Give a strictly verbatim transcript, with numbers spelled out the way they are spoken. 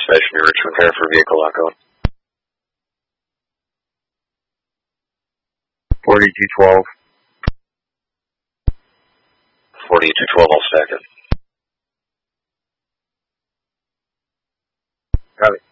station, your Richmond Fair for vehicle lockout. forty-two twelve. forty-two twelve, I'll stack it. Got it.